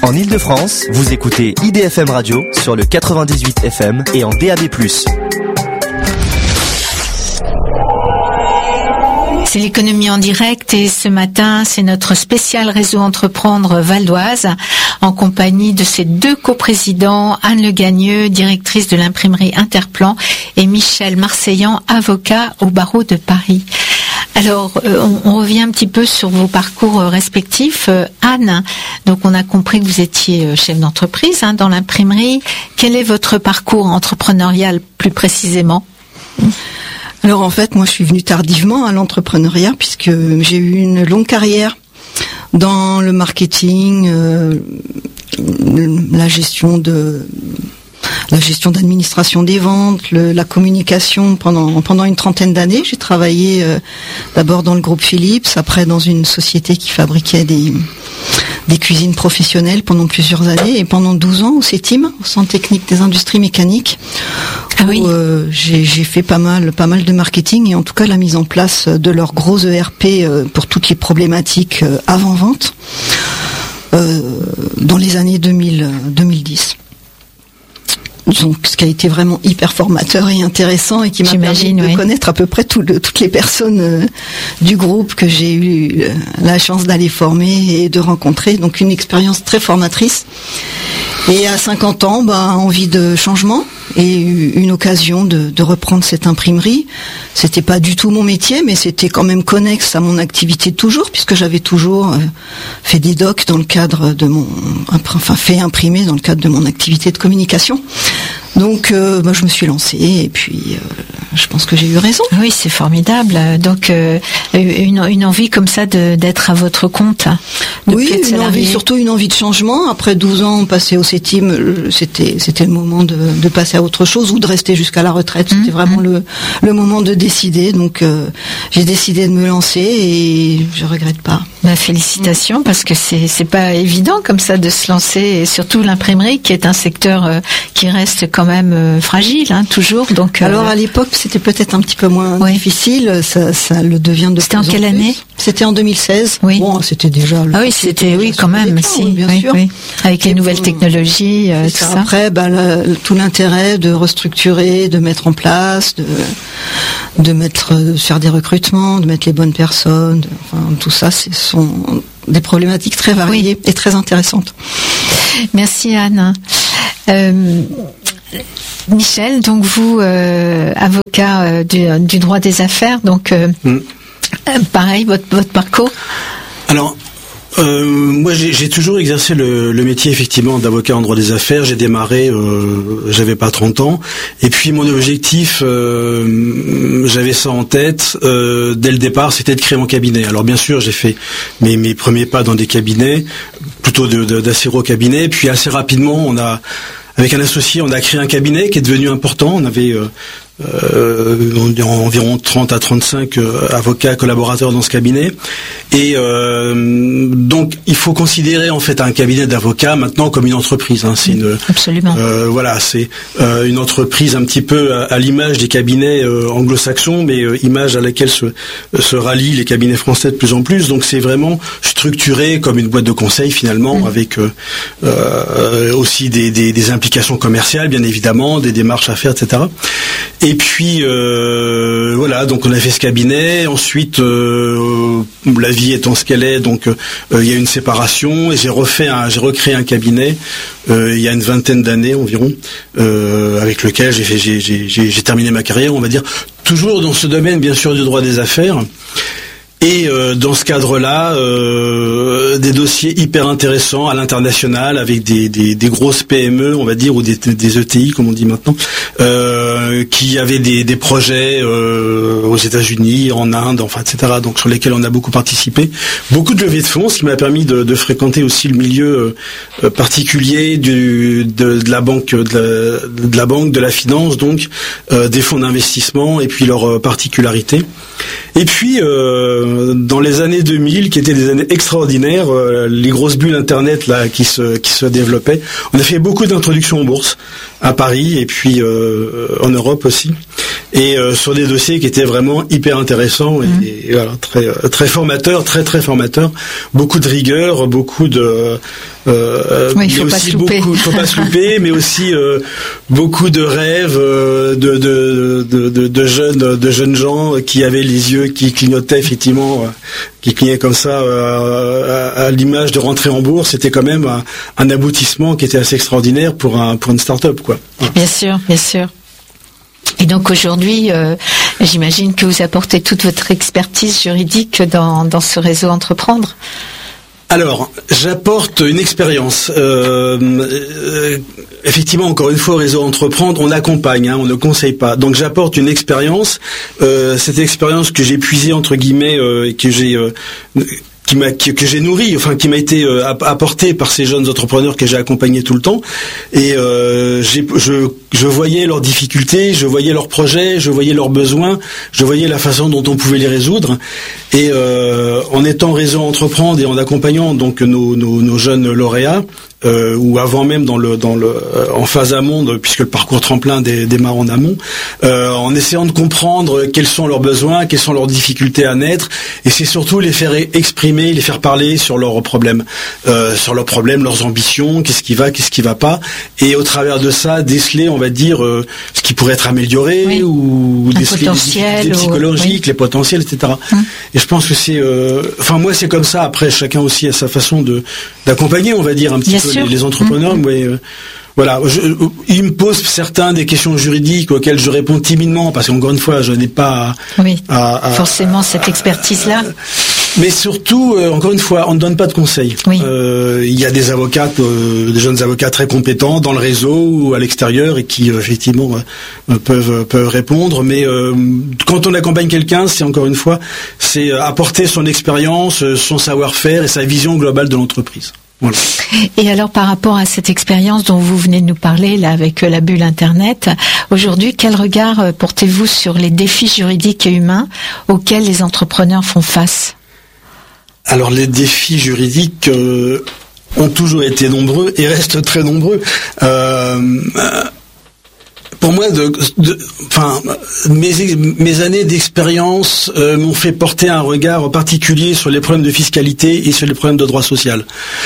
En Ile-de-France, vous écoutez IDFM Radio sur le 98 FM et en DAB+. C'est l'économie en direct et ce matin, c'est notre spécial réseau Entreprendre Val d'Oise en compagnie de ses deux coprésidents, Anne Le Gagneux, directrice de l'imprimerie Interplan, et Michel Marseillan, avocat au barreau de Paris. Alors, on revient un petit peu sur vos parcours respectifs. Anne, donc on a compris que vous étiez chef d'entreprise dans l'imprimerie. Quel est votre parcours entrepreneurial plus précisément ? Alors en fait, moi je suis venue tardivement à l'entrepreneuriat puisque j'ai eu une longue carrière dans le marketing, la gestion d'administration des ventes, la communication pendant une trentaine d'années. J'ai travaillé d'abord dans le groupe Philips, après dans une société qui fabriquait des cuisines professionnelles pendant plusieurs années, et pendant 12 ans au CETIM, au Centre Technique des Industries Mécaniques, où j'ai fait pas mal de marketing et en tout cas la mise en place de leur gros ERP pour toutes les problématiques avant-vente dans les années 2010. Donc, ce qui a été vraiment hyper formateur et intéressant et qui m'a permis de connaître à peu près toutes les personnes du groupe que j'ai eu la chance d'aller former et de rencontrer. Donc, une expérience très formatrice. Et à 50 ans, envie de changement et une occasion de reprendre cette imprimerie. C'était pas du tout mon métier, mais c'était quand même connexe à mon activité toujours, puisque j'avais toujours fait des docs dans le cadre de fait imprimer dans le cadre de mon activité de communication. Donc, je me suis lancée et puis je pense que j'ai eu raison. Oui, c'est formidable. Donc, une envie comme ça d'être à votre compte. Oui, surtout une envie de changement. Après 12 ans passés au CETIM, c'était le moment de passer à autre chose ou de rester jusqu'à la retraite. C'était vraiment le moment de décider. Donc, j'ai décidé de me lancer et je regrette pas. Félicitations, parce que c'est pas évident comme ça de se lancer, et surtout l'imprimerie qui est un secteur qui reste quand même fragile, toujours. Donc alors à l'époque c'était peut-être un petit peu moins difficile, ça le devient de. C'était en quelle année ? C'était en 2016. Oui. Bon, c'était déjà. Quand même, bien sûr. Oui. Avec les nouvelles technologies, tout ça. Après, tout l'intérêt de restructurer, de mettre en place, de faire des recrutements, de mettre les bonnes personnes, tout ça, ce sont des problématiques très variées et très intéressantes. Merci Anne. Michel, donc vous, avocat du droit des affaires, donc pareil, votre parcours. Alors, moi j'ai toujours exercé le métier effectivement d'avocat en droit des affaires. J'ai démarré, j'avais pas 30 ans, et puis mon objectif, j'avais ça en tête dès le départ, c'était de créer mon cabinet. Alors bien sûr j'ai fait mes premiers pas dans des cabinets, plutôt d'assez gros cabinets, puis assez rapidement avec un associé, on a créé un cabinet qui est devenu important. On avait environ 30 à 35 avocats collaborateurs dans ce cabinet, et donc il faut considérer en fait un cabinet d'avocats maintenant comme une entreprise. C'est absolument. C'est une entreprise un petit peu à l'image des cabinets anglo-saxons, mais image à laquelle se rallient les cabinets français de plus en plus. Donc c'est vraiment structuré comme une boîte de conseil finalement, avec aussi des implications commerciales bien évidemment, des démarches à faire, etc. Et puis donc on a fait ce cabinet. Ensuite, la vie étant ce qu'elle est, donc il y a une séparation et j'ai recréé un cabinet il y a une vingtaine d'années environ, avec lequel j'ai terminé ma carrière, on va dire, toujours dans ce domaine bien sûr du droit des affaires. Et dans ce cadre-là, des dossiers hyper intéressants à l'international, avec des grosses PME, on va dire, ou des ETI comme on dit maintenant, qui avaient des projets aux États-Unis, en Inde, etc. Donc sur lesquels on a beaucoup participé. Beaucoup de levées de fonds, ce qui m'a permis de fréquenter aussi le milieu particulier de la banque, de la finance, donc des fonds d'investissement et puis leurs particularités. Et puis dans les années 2000, qui étaient des années extraordinaires, les grosses bulles Internet là qui se développaient. On a fait beaucoup d'introductions en bourse à Paris et puis en Europe aussi, et sur des dossiers qui étaient vraiment hyper intéressants et voilà, très formateurs, très formateurs. Beaucoup de rigueur, beaucoup de il faut pas se louper. Faut pas se louper, mais aussi beaucoup de rêves de jeunes gens qui avaient les yeux qui clignotaient effectivement, qui clignaient comme ça à l'image de rentrer en bourse. C'était quand même un aboutissement qui était assez extraordinaire pour une start-up, quoi. Bien sûr. Et donc aujourd'hui, j'imagine que vous apportez toute votre expertise juridique dans ce réseau Entreprendre. Alors, j'apporte une expérience. Effectivement, encore une fois, au réseau Entreprendre, on accompagne, on ne conseille pas. Donc, j'apporte une expérience. Cette expérience que j'ai puisée entre guillemets, que j'ai nourri, enfin qui m'a été apporté par ces jeunes entrepreneurs que j'ai accompagnés tout le temps, et je voyais leurs difficultés, je voyais leurs projets, je voyais leurs besoins, je voyais la façon dont on pouvait les résoudre, et en étant réseau Entreprendre et en accompagnant donc nos jeunes lauréats, ou avant même en phase amont, puisque le parcours tremplin démarre en amont, en essayant de comprendre quels sont leurs besoins, quelles sont leurs difficultés à naître, et c'est surtout les faire exprimer, les faire parler sur leurs problèmes, leurs ambitions, qu'est-ce qui va pas, et au travers de ça déceler, on va dire, ce qui pourrait être amélioré, ou déceler les difficultés psychologiques, les potentiels, etc. Et je pense que c'est, moi c'est comme ça. Après, chacun aussi a sa façon d'accompagner, on va dire, un petit peu les entrepreneurs, mais voilà, ils me posent certains des questions juridiques auxquelles je réponds timidement, parce qu'encore une fois, je n'ai pas forcément cette expertise-là. Mais surtout, encore une fois, on ne donne pas de conseils. Il y a des avocats, des jeunes avocats très compétents dans le réseau ou à l'extérieur et qui effectivement peuvent répondre. Mais quand on accompagne quelqu'un, c'est encore une fois, c'est apporter son expérience, son savoir-faire et sa vision globale de l'entreprise. Voilà. Et alors, par rapport à cette expérience dont vous venez de nous parler là avec la bulle Internet, aujourd'hui, quel regard portez-vous sur les défis juridiques et humains auxquels les entrepreneurs font face ? Alors, les défis juridiques ont toujours été nombreux et restent très nombreux. Pour moi, mes années d'expérience m'ont fait porter un regard particulier sur les problèmes de fiscalité et sur les problèmes de droit social.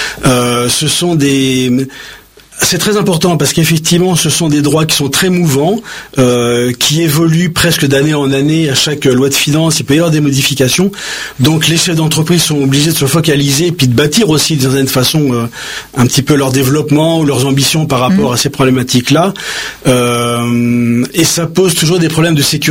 C'est très important parce qu'effectivement, ce sont des droits qui sont très mouvants, qui évoluent presque d'année en année. À chaque loi de finances, il peut y avoir des modifications. Donc, les chefs d'entreprise sont obligés de se focaliser et puis de bâtir aussi d'une certaine façon un petit peu leur développement ou leurs ambitions par rapport à ces problématiques-là. Et ça pose toujours des problèmes de sécurité.